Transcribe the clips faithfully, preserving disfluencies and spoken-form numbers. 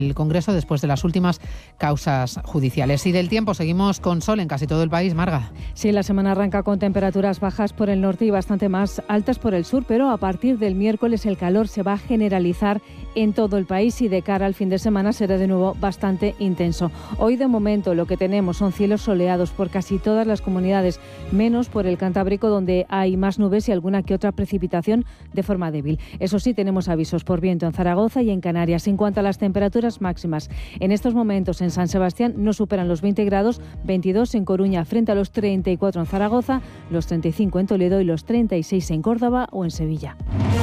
el Congreso después de las últimas causas judiciales. Y del tiempo, seguimos con sol en casi todo el país, Marga. Sí, la semana arranca con temperaturas bajas por el norte y bastante más altas por el sur, pero a partir del miércoles el calor se va a generalizar en todo el país y de cara al fin de semana será de nuevo bastante intenso. Hoy de momento lo que tenemos son cielos soleados por casi todas las comunidades, menos por el Cantábrico, donde hay más nubes y alguna que otra precipitación de forma débil. Eso sí, tenemos avisos por viento en Zaragoza y en Canarias. En cuanto a las temperaturas máximas, en estos momentos en San Sebastián no superan los veinte grados, veintidós en Coruña frente a los treinta y cuatro en Zaragoza, los treinta y cinco en Toledo y los treinta y seis en Córdoba o en Sevilla.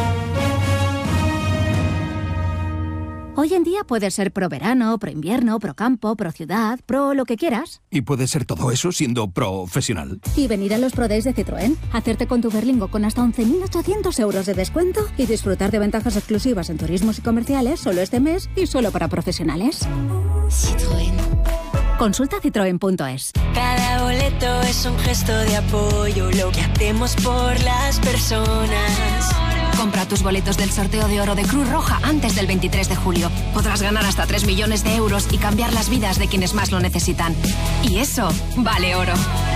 Hoy en día puedes ser pro verano, pro invierno, pro campo, pro ciudad, pro lo que quieras. Y puedes ser todo eso siendo profesional. Y venir a los Pro Days de Citroën, hacerte con tu Berlingo con hasta once mil ochocientos euros de descuento y disfrutar de ventajas exclusivas en turismos y comerciales solo este mes y solo para profesionales. Citroën. Consulta citroen punto es. Cada boleto es un gesto de apoyo, lo que hacemos por las personas. Compra tus boletos del sorteo de oro de Cruz Roja antes del veintitrés de julio. Podrás ganar hasta tres millones de euros y cambiar las vidas de quienes más lo necesitan. Y eso vale oro.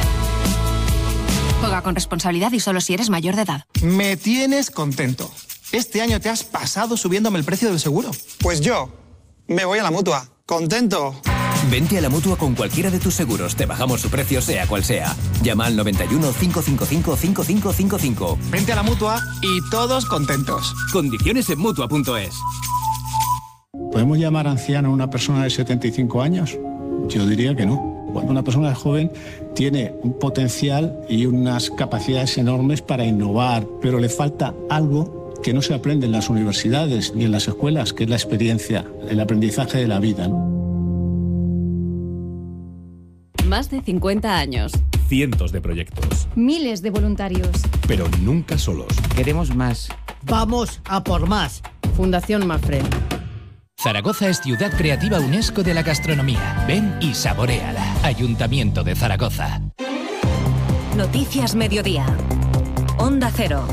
Juega con responsabilidad y solo si eres mayor de edad. Me tienes contento. Este año te has pasado subiéndome el precio del seguro. Pues yo me voy a la Mutua. ¿Contento? Vente a la Mutua con cualquiera de tus seguros. Te bajamos su precio sea cual sea. Llama al noventa y uno, cinco cinco cinco, cinco cinco cinco cinco. Vente a la Mutua y todos contentos. Condiciones en Mutua punto es. ¿Podemos llamar anciano a una persona de setenta y cinco años? Yo diría que no. Cuando una persona joven tiene un potencial y unas capacidades enormes para innovar, pero le falta algo que no se aprende en las universidades ni en las escuelas, que es la experiencia, el aprendizaje de la vida, ¿no? Más de cincuenta años. Cientos de proyectos. Miles de voluntarios. Pero nunca solos. Queremos más. Vamos a por más. Fundación Mafre. Zaragoza es Ciudad Creativa UNESCO de la Gastronomía. Ven y saboréala. Ayuntamiento de Zaragoza. Noticias Mediodía. Onda Cero.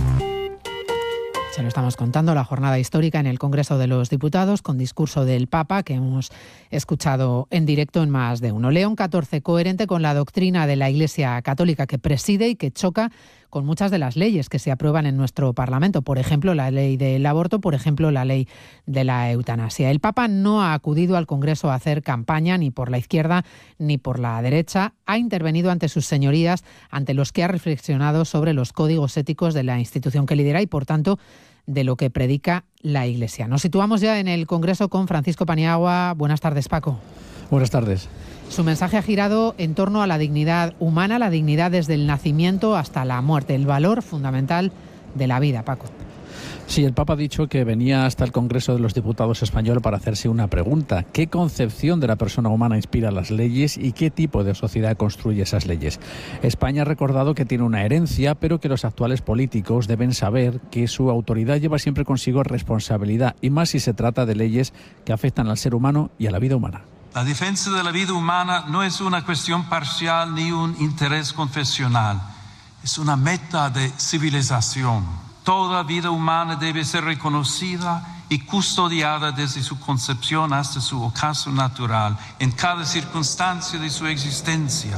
Se lo estamos contando, la jornada histórica en el Congreso de los Diputados con discurso del Papa que hemos escuchado en directo en Más de Uno. León catorce, coherente con la doctrina de la Iglesia Católica que preside y que choca con muchas de las leyes que se aprueban en nuestro Parlamento. Por ejemplo, la ley del aborto, por ejemplo, la ley de la eutanasia. El Papa no ha acudido al Congreso a hacer campaña ni por la izquierda ni por la derecha. Ha intervenido ante sus señorías, ante los que ha reflexionado sobre los códigos éticos de la institución que lidera y, por tanto, de lo que predica la Iglesia. Nos situamos ya en el Congreso con Francisco Paniagua. Buenas tardes, Paco. Buenas tardes. Su mensaje ha girado en torno a la dignidad humana, la dignidad desde el nacimiento hasta la muerte, el valor fundamental de la vida, Paco. Sí, el Papa ha dicho que venía hasta el Congreso de los Diputados español para hacerse una pregunta. ¿Qué concepción de la persona humana inspira las leyes y qué tipo de sociedad construye esas leyes? España ha recordado que tiene una herencia, pero que los actuales políticos deben saber que su autoridad lleva siempre consigo responsabilidad, y más si se trata de leyes que afectan al ser humano y a la vida humana. La defensa de la vida humana no es una cuestión parcial ni un interés confesional, es una meta de civilización. Toda vida humana debe ser reconocida y custodiada desde su concepción hasta su ocaso natural, en cada circunstancia de su existencia.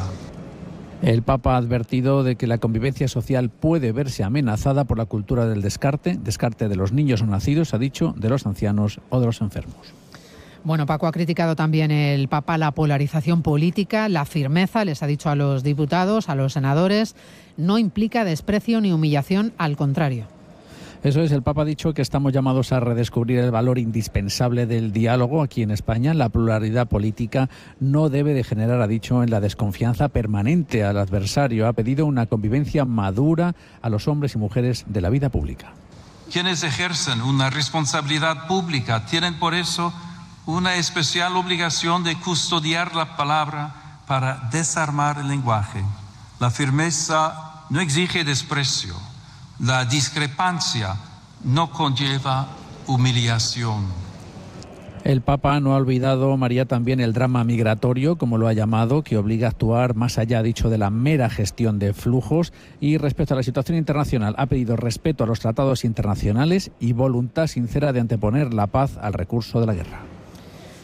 El Papa ha advertido de que la convivencia social puede verse amenazada por la cultura del descarte, descarte de los niños no nacidos, ha dicho, de los ancianos o de los enfermos. Bueno, Paco, ha criticado también el Papa la polarización política, la firmeza, les ha dicho a los diputados, a los senadores, no implica desprecio ni humillación, al contrario. Eso es, el Papa ha dicho que estamos llamados a redescubrir el valor indispensable del diálogo aquí en España. La pluralidad política no debe degenerar, ha dicho, en la desconfianza permanente al adversario. Ha pedido una convivencia madura a los hombres y mujeres de la vida pública. Quienes ejercen una responsabilidad pública tienen por eso una especial obligación de custodiar la palabra para desarmar el lenguaje. La firmeza no exige desprecio. La discrepancia no conlleva humillación. El Papa no ha olvidado, María, también el drama migratorio, como lo ha llamado, que obliga a actuar más allá, ha dicho, de la mera gestión de flujos. Y respecto a la situación internacional, ha pedido respeto a los tratados internacionales y voluntad sincera de anteponer la paz al recurso de la guerra.